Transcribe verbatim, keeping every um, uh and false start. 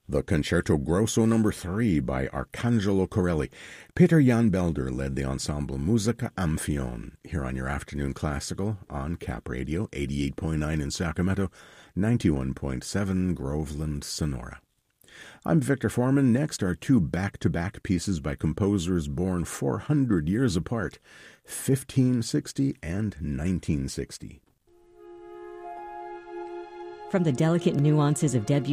The Concerto Grosso Number three by Arcangelo Corelli. Peter Jan Belder led the ensemble Musica Amphion here on your Afternoon Classical on Cap Radio, eighty-eight point nine in Sacramento, ninety-one point seven Groveland, Sonora. I'm Victor Foreman. Next are two back-to-back pieces by composers born four hundred years apart, fifteen sixty and nineteen sixty. From the delicate nuances of Debussy